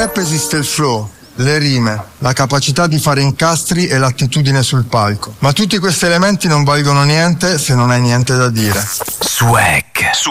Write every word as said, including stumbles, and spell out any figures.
rap esiste il flow, le rime, la capacità di fare incastri e l'attitudine sul palco. Ma tutti questi elementi non valgono niente se non hai niente da dire. Swag.